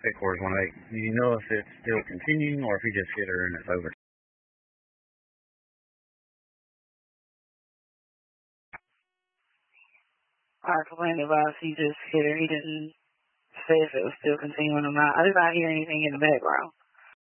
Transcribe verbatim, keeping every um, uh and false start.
Of course, like, do you know if it's still continuing or if he just hit her and it's over? I complained about if he just hit her. He didn't say if it was still continuing or not. I did not hear anything in the background.